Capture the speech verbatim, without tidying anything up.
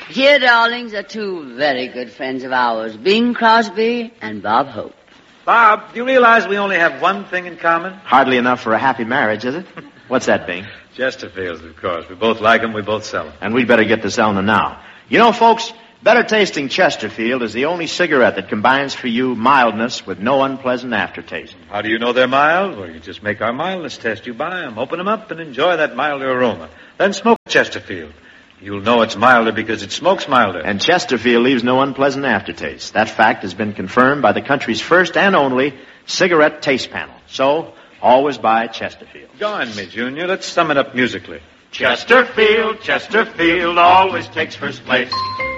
Here, darlings, are two very good friends of ours, Bing Crosby and Bob Hope. Bob, do you realize we only have one thing in common? Hardly enough for a happy marriage, is it? What's that, Bing? Chesterfields, of course. We both like them, we both sell them. And we'd better get to selling them now. You know, folks, better tasting Chesterfield is the only cigarette that combines for you mildness with no unpleasant aftertaste. How do you know they're mild? Well, you just make our mildness test. You buy them, open them up, and enjoy that milder aroma. Then smoke Chesterfield. You'll know it's milder because it smokes milder. And Chesterfield leaves no unpleasant aftertaste. That fact has been confirmed by the country's first and only cigarette taste panel. So, always buy Chesterfield. Go on, me, Junior. Let's sum it up musically. Chesterfield, Chesterfield always takes first place.